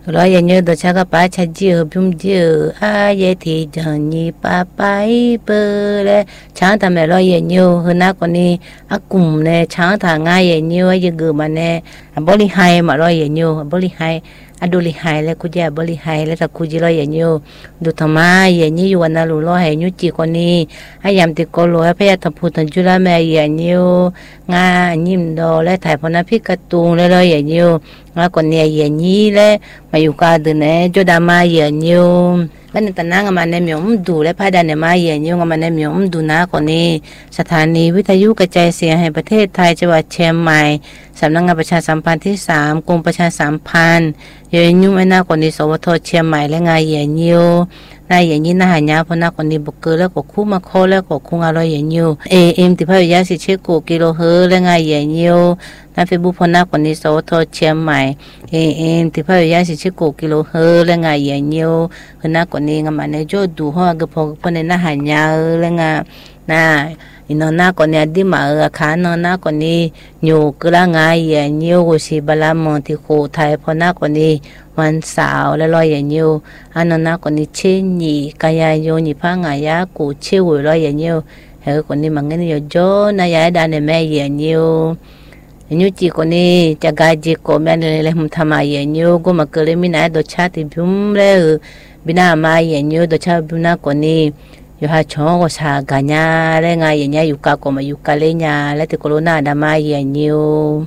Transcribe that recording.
rồi giờ như tôi chắc cái cha chiều bún chiều giờ thì chẳng như bảy bữa đấy sáng ta mẹ rồi giờ nhiều hơn nào còn đi cùng nè sáng ta ngay giờ nhiều giờ gửi mà nè bố đi hay mà rồi giờ nhiều bố đi hay đồ đi hay là cô giờ bố đi hay là cô chỉ rồi giờ nhiều đồ tham ai giờ nhiềuวันนั้นรู้rồi hay nhiều chỉ còn đi hay làm thì có rồi phải tập phụ thành chú là mẹ giờ nhiều ngà nhím đồ lạiถ่ายพนักพิการ์ตูนเลยgiờ nhiều ngà còn nè giờ nhiềuเลยมาอยู่กันเดือนนี้จดามาเยอะnhiềuบ้านตะนังมันเนี่ยมีดูและพาดานเนี่ยมาเยอะnhiềuมันเนี่ยมีดูนะคนนี้สถานีวิทยุกระจายเสียงแห่งประเทศไทยจังหวัดเชียงใหม่สำนักงานประชาสัมพันธ์ที่3กรมประชาสัมพันธ์เยอะยุ่งไม่น่าคนนี้สวทเชียงใหม่และงานเยอะnhiềuนายอย่างนี้น่าหายาเพราะน่าคนนี้บุกเกอแล้วก็คู่มาโคแล้วก็คู่อร่อยอย่างnhiều AM ที่พยาสิเชกูกิโลเฮิรตซ์และงานอย่างnhiềuในเฟซบุ๊กพนักคนนี้สวทเชียงใหม่ AM ที่พยาสิเชกูกิโลเฮิรตซ์และงานอย่างnhiềuพนักคนนี้งานมันเนี่ยจะดูหัวกระพงคนนี้น่าหายาและงานน่าอินน่าคนนี้ดีมาค่ะน่าคนนี้อยู่กลางงานอย่างnhiềuกุศิบาลามที่โคไทยพนักคนนี้วันเสาร์และลอยอย่างnhiềuอันนั้นคนนี้เช่นยี่กายโยนี่พังอายากูเชื่อลอยอย่างnhiềuเฮ้คนนี้มันก็เนี่ยโจนายาดานแม่อย่างnhiều nhiều chỉคนนี้จะกายจีก็แม่เลยมันทำมาอย่างnhiềuก็มาเกิดเลยมีนายดชาติบุ้มเลยบินามาอย่างnhiềuดชาบุนาคนนี้อยู่หาช่องก็สากัญญาและไงอย่างเงี้ยอยู่กาก็มาอยู่กาเลญาและติโคโรนาดามาอย่างnhiều